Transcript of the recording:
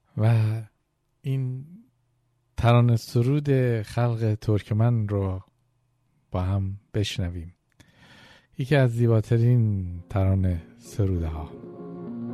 و این ترانه سرود خلق ترکمن رو با هم بشنویم. یکی از زیباترین ترانه سروده ها.